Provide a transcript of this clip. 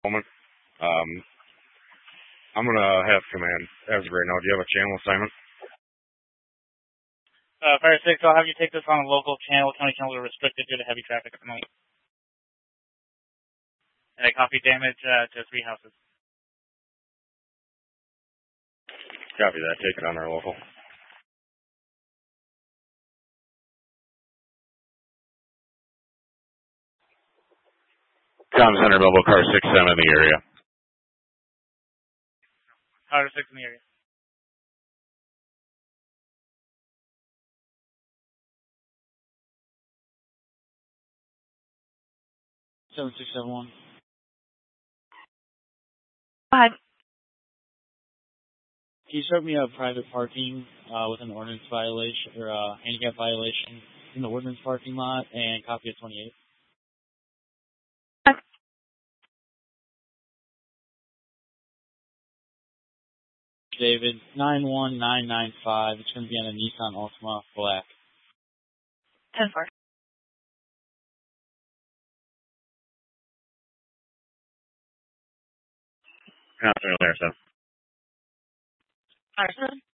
moment. I'm going to have command as of right now. Do you have a channel assignment? Fire 6, I'll have you take this on a local channel. County channels are restricted due to heavy traffic at the moment. And I copy damage to 3 houses. Copy that. Take it on our local. Comm Center, mobile car 6-7 in the area. Car 6 in the area. Seven 671. Go ahead. Can you start me a private parking with an ordinance violation or a handicap violation in the ordinance parking lot and copy of 28? David, 91995. It's going to be on a Nissan Altima Black. 10-4. Comm Center there, so. Carson?